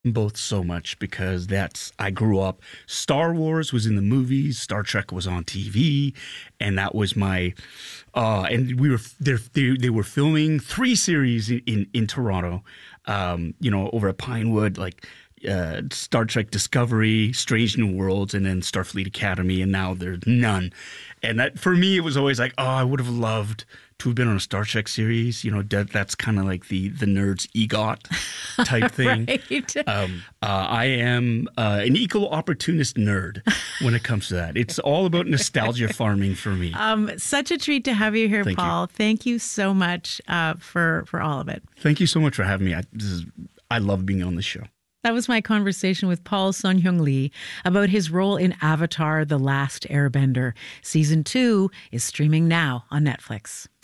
both so much because I grew up. Star Wars was in the movies, Star Trek was on TV, and that was my. And we were they were filming three series in Toronto, over at Pinewood, like. Star Trek Discovery, Strange New Worlds, and then Starfleet Academy, and now there's none. And that for me, it was always like, oh, I would have loved to have been on a Star Trek series. That's kind of like the nerd's EGOT type thing. Right. I am an equal opportunist nerd when it comes to that. It's all about nostalgia farming for me. Such a treat to have you here, Thank Paul. you. Thank you so much for all of it. Thank you so much for having me. I love being on the show. That was my conversation with Paul Sun-Hyung Lee about his role in Avatar: The Last Airbender. Season 2 is streaming now on Netflix.